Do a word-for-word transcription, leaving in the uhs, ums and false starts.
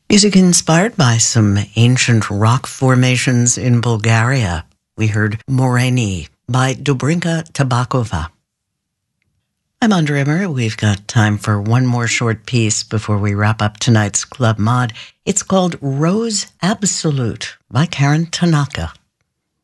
Music inspired by some ancient rock formations in Bulgaria. We heard Moreni by Dobrinka Tabakova. I'm Andrea Murray. We've got time for one more short piece before we wrap up tonight's Club Mod. It's called Rose Absolute by Karen Tanaka.